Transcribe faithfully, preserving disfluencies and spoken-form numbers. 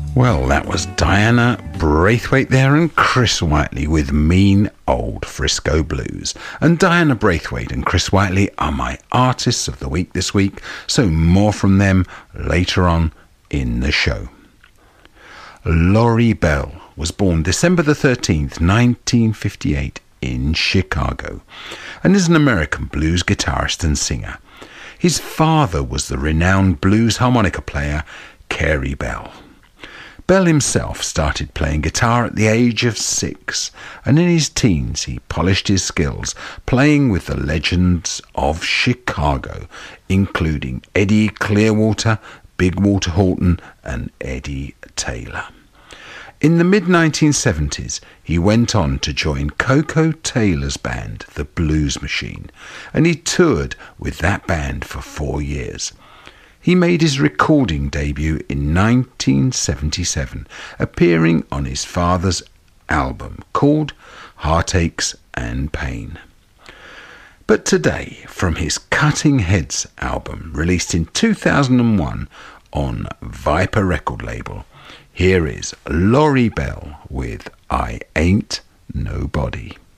Well, that was Diana Braithwaite there and Chris Whiteley with Mean Old Frisco Blues. And Diana Braithwaite and Chris Whiteley are my artists of the week this week, so more from them later on in the show. Lori Bell was born December the thirteenth, nineteen fifty-eight in Chicago, and is an American blues guitarist and singer. His father was the renowned blues harmonica player Carey Bell. Bell himself started playing guitar at the age of six, and in his teens he polished his skills playing with the legends of Chicago, including Eddie Clearwater, Big Walter Horton and Eddie Taylor. In the mid nineteen seventies, he went on to join Coco Taylor's band, The Blues Machine, and he toured with that band for four years. He made his recording debut in nineteen seventy-seven, appearing on his father's album called Heartaches and Pain. But today, from his Cutting Heads album, released in two thousand one on Viper record label, here is Lori Bell with I Ain't Nobody.